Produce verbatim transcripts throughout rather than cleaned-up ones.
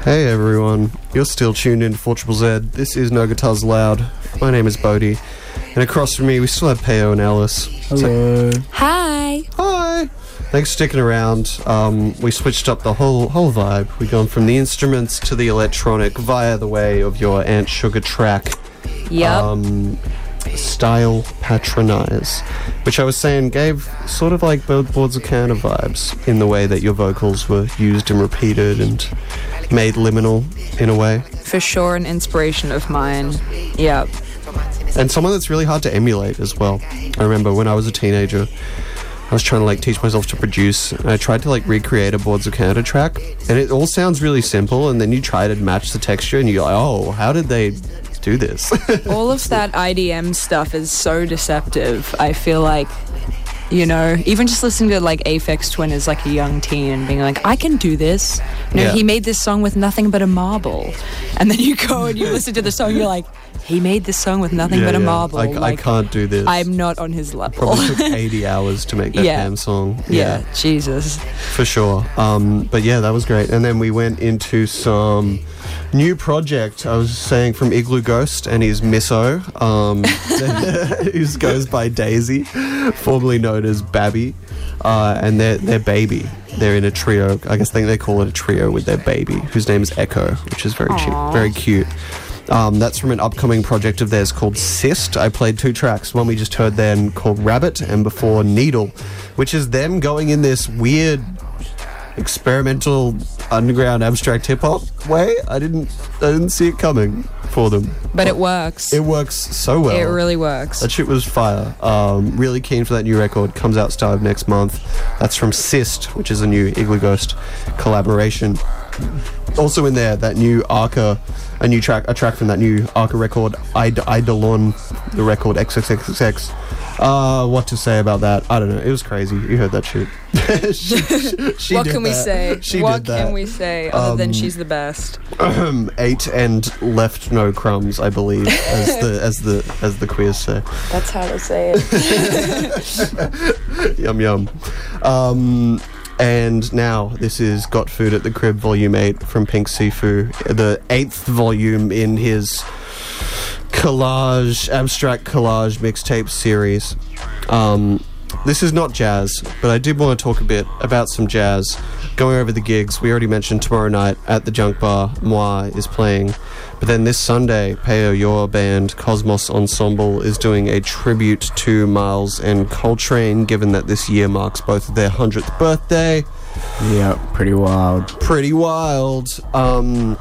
Hey everyone, you're still tuned in to four Z Z. This is No Guitars Loud. My name is Bodhi, and across from me we still have Peo and Alice. Hello. So, hi. Hi. Thanks for sticking around. Um, we switched up the whole whole vibe. We've gone from the instruments to the electronic via the way of your Aunt Sugar track. Yep. Um, Style Patronize, which I was saying gave sort of like Boards of Canada vibes in the way that your vocals were used and repeated and made liminal in a way. For sure, an inspiration of mine. Yep. And someone that's really hard to emulate as well. I remember when I was a teenager, I was trying to like teach myself to produce, and I tried to like recreate a Boards of Canada track, and it all sounds really simple, and then you try to match the texture and you're like, oh, how did they do this? All of that I D M stuff is so deceptive. I feel like, you know, even just listening to like Aphex Twin as like a young teen and being like, I can do this. You know, Yeah. he made this song with nothing but a marble. And then you go and you listen to the song, you're like, he made this song with nothing Yeah, but a yeah. marble. I, like, I can't do this. I'm not on his level. Probably took eighty hours to make that Yeah. damn song. yeah, Jesus. For sure. Um, but yeah, that was great. And then we went into some new project. I was saying from Igloo Ghost and his Misso, um, who goes by Daisy, formerly known as Babby, uh, and their their baby. They're in a trio. I guess they they call it a trio with their baby, whose name is Echo, which is very Aww. cute, very cute. Um, that's from an upcoming project of theirs called Cyst. I played two tracks. One we just heard then called Rabbit, and before Needle, which is them going in this weird experimental underground abstract hip hop way. I didn't I didn't see it coming for them. But it works. It works so well. It really works. That shit was fire. Um, really keen for that new record. Comes out start of next month. That's from Cyst, which is a new Igloo Ghost collaboration. Also in there, that new Arca, a new track, a track from that new Arca record, Id- Eidolon, the record triple X. Uh, what to say about that? I don't know. It was crazy. You heard that shit. she, she, she what did can we that. say? She what did that. can we say other than Um, she's the best? Ate and left no crumbs, I believe, as the as the as the queers say. That's how to say it. Yum yum. Um, and now this is Got Food at the Crib Volume eight from Pink Sifu, the eighth volume in his collage, abstract collage mixtape series. Um, this is not jazz, but I did want to talk a bit about some jazz. Going over the gigs, we already mentioned tomorrow night at the Junk Bar, Moi is playing. But then this Sunday, Peo, your band, Cosmos Ensemble, is doing a tribute to Miles and Coltrane, given that this year marks both of their hundredth birthday. Yeah, pretty wild. Pretty wild. Um,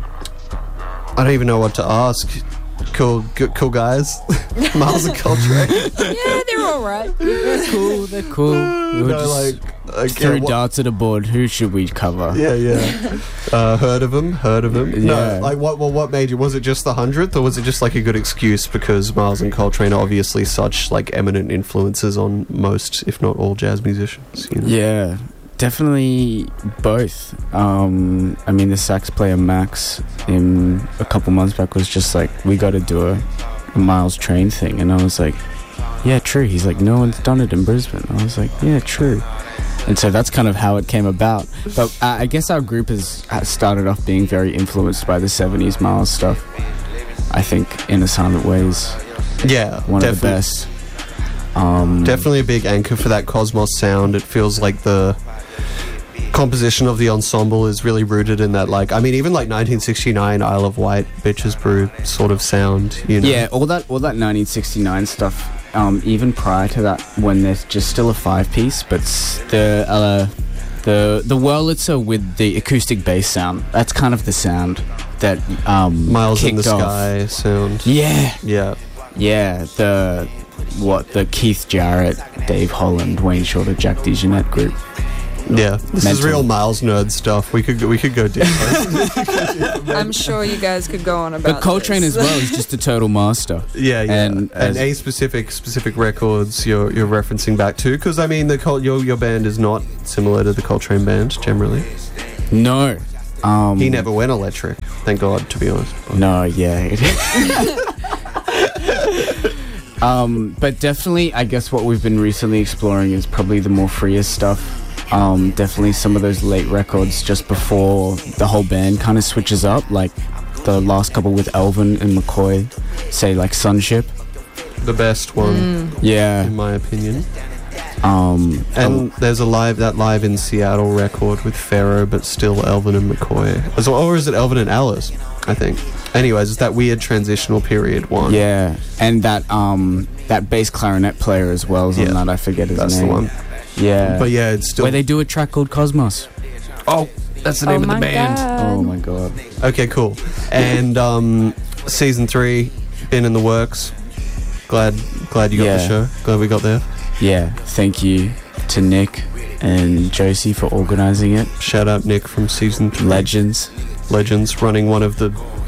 I don't even know what to ask. Cool, good, cool guys. Miles and Coltrane. Yeah, they're all right. Cool, they're cool. We were No, just like, like threw yeah, what- darts at a board. Who should we cover? Yeah, yeah. Uh, heard of him? Heard of him? Yeah. No, like what? Well, what made you? Was it just the hundredth, or was it just like a good excuse because Miles and Coltrane are obviously such like eminent influences on most, if not all, jazz musicians? You know? Yeah, definitely both. Um, I mean, the sax player Max in a couple months back was just like, we got to do a, a Miles Train thing, and I was like, yeah, true. He's like, no one's done it in Brisbane. I was like, yeah, true. And so that's kind of how it came about. But uh, I guess our group has, has started off being very influenced by the seventies Miles stuff, I think, in a silent ways. Yeah, One definitely. of the best. Um, Definitely a big anchor for that Cosmos sound. It feels like the composition of the ensemble is really rooted in that, like, I mean, even like nineteen sixty-nine Isle of Wight, Bitches Brew sort of sound, you know? Yeah, all that all that nineteen sixty-nine stuff, um, even prior to that, when there's just still a five-piece, but s- the uh, the the Wurlitzer with the acoustic bass sound, that's kind of the sound that um, Miles in the kicked off. Sky sound. Yeah, Yeah. yeah, the what the Keith Jarrett, Dave Holland, Wayne Shorter, Jack DeJohnette group. Yeah, this is Mental. real Miles nerd stuff. We could we could go deeper. I'm sure you guys could go on about But Coltrane this. as well is just a total master. Yeah, yeah, And and, as- a specific specific records you're you're referencing back to, because I mean the Col- your your band is not similar to the Coltrane band generally. No, um, He never went electric, thank God, to be honest. But- No, yeah. um, but definitely, I guess what we've been recently exploring is probably the more freer stuff. Um, definitely some of those late records just before the whole band kind of switches up, like the last couple with Elvin and McCoy, say like Sunship. The best one, Mm. Yeah. in my opinion. Um, And there's a live that live in Seattle record with Pharaoh, but still Elvin and McCoy. As well, or is it Elvin and Alice? I think. Anyways, it's that weird transitional period one. yeah, and that um that bass clarinet player as well is Yeah. on that. I forget his That's name. the one. Yeah, But yeah, it's still. where they do a track called Cosmos. oh, that's the Oh name of my the band. God. Oh my god. Okay, cool. And um, season three been in the works. Glad, glad you got the Yeah. show. Glad we got there. Yeah, thank you to Nick and Josie for organising it. Shout out Nick from season three. Legends. Legends, running one of the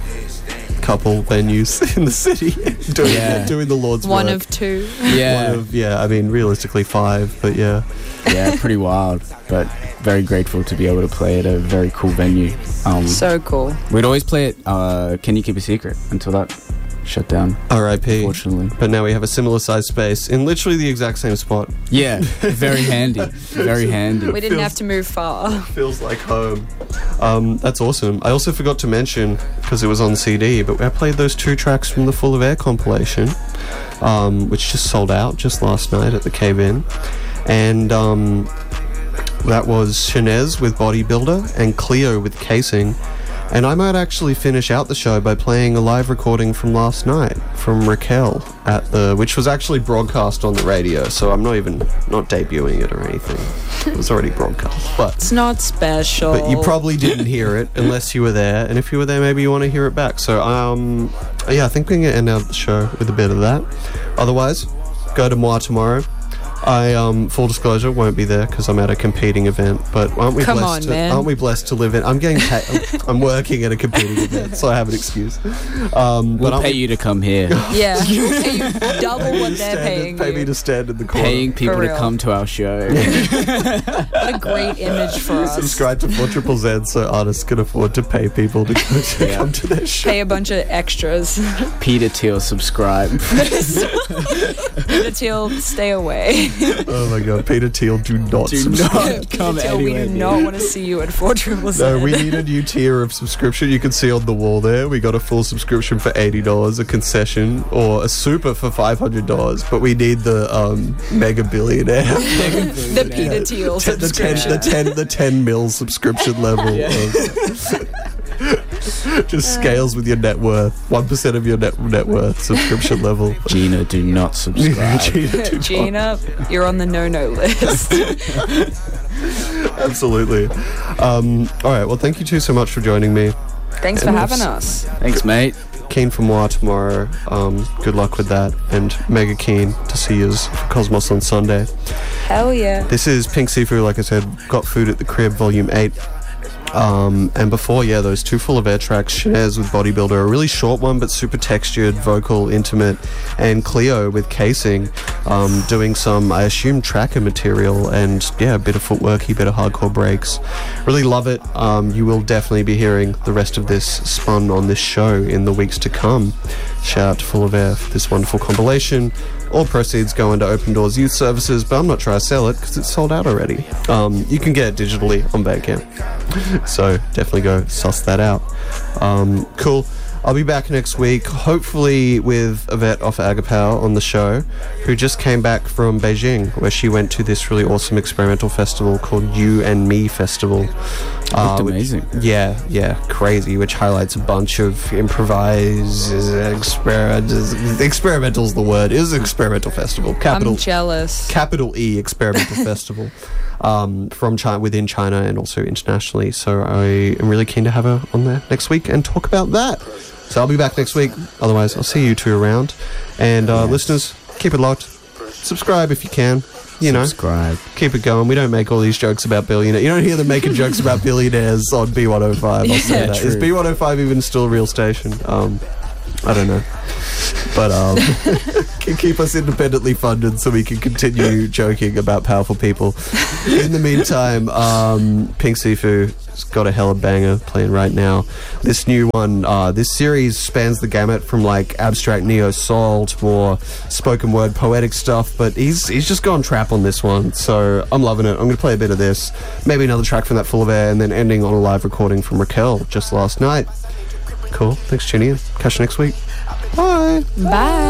couple venues in the city, doing Yeah. doing the Lord's One work. of two. Yeah, One of, yeah. I mean, realistically five, but yeah. yeah, pretty wild, but very grateful to be able to play at a very cool venue. Um, So cool. we'd always play it. Uh, Can You Keep a Secret until that shut down? R I P. Unfortunately. But now we have a similar sized space in literally the exact same spot. Yeah, very handy. Very handy. We didn't feels- have to move far. Feels like home. Um, that's awesome. I also forgot to mention, because it was on C D, but I played those two tracks from the Full of Air compilation, um, which just sold out just last night at the Cave-In. And um, that was Shenez with Bodybuilder and Cleo with Casing. And I might actually finish out the show by playing a live recording from last night from Raquel at the, which was actually broadcast on the radio. So I'm not even not debuting it or anything. It was already broadcast, but It's not special. but you probably didn't hear it unless you were there. And if you were there, maybe you want to hear it back. So um, yeah, I think we can end out the show with a bit of that. Otherwise, go to Moi tomorrow. I um, full disclosure, won't be there because I'm at a competing event. But aren't we Come blessed? on, to, man. Aren't we blessed to live in? I'm getting. Paid, I'm working at a competing event, so I have an excuse. Um, but We'll aren't pay we- you to come here. Yeah. We'll pay you double pay me what to they're stand in- paying Pay you. me to stand in the corner. Paying people For to real. come to our show. What a great image for us. Subscribe to four triple Z so artists can afford to pay people to, go to Yeah. come to their show. Pay a bunch of extras. Peter Thiel, subscribe. Peter Thiel, stay away. Oh my god, Peter Thiel, do not Do subscribe. not come Peter Thiel, we anywhere do near. not want to see you at four triple Z. No, we need a new tier of subscription. You can see on the wall there. We got a full subscription for eighty dollars, a concession, or a super for five hundred dollars. But we need the um, mega billionaire, The Peter Thiel Ten- the ten, subscription. the ten, the ten mil subscription level. Yeah. Of, just scales with your net worth. One percent of your net net worth subscription level. Gina, do not subscribe. Gina, do not. Gina, you're on the no-no list. Absolutely. Um, all right. Well, thank you two so much for joining me. Thanks for And having it's- us. Thanks, mate. Keen for Moi tomorrow. Um, good luck with that, and mega keen to see you for Cosmos on Sunday. Hell yeah. This is Pink Sifu, like I said, Got Food at the Crib, Volume eight. Um, and before, yeah, those two Full of Air tracks, Shenez with Bodybuilder, a really short one, but super textured, vocal, intimate, and Cleo with Casing, um, doing some, I assume, tracker material, and yeah, a bit of footworky, bit of hardcore breaks. Really love it. Um, you will definitely be hearing the rest of this spun on this show in the weeks to come. Shout out to Full of Air for this wonderful compilation. All proceeds go into Open Doors Youth Services, but I'm not trying to sell it because it's sold out already. Um, you can get it digitally on Bandcamp, so definitely go suss that out. Um, cool. I'll be back next week, hopefully with Yvette off Agapau on the show, who just came back from Beijing, where she went to this really awesome experimental festival called You and Me Festival. Looked which- amazing. yeah, yeah, crazy, which highlights a bunch of improvise, exper- experimental's the word. It is an experimental festival. Capital I'm jealous. capital E experimental festival um, from China, within China and also internationally. So I am really keen to have her on there next week and talk about that. So I'll be back next week. Otherwise, I'll see you two around. And uh, Yes. listeners, keep it locked. Subscribe if you can. You know, Subscribe. keep it going. We don't make all these jokes about billionaires. You don't hear them making jokes about billionaires on B one oh five. I'll say Yeah, that. Is true. B one oh five even still a real station? Um, I don't know. but um, can keep us independently funded so we can continue joking about powerful people. In the meantime, um, Pink Sifu's got a hella banger playing right now. This new one, uh, this series spans the gamut from like abstract neo soul to more spoken word poetic stuff, but he's he's just gone trap on this one, so I'm loving it. I'm going to play a bit of this, maybe another track from that Full of Air, and then ending on a live recording from Raquel just last night. Cool. Thanks for tuning in. Catch you next week. Bye. Bye.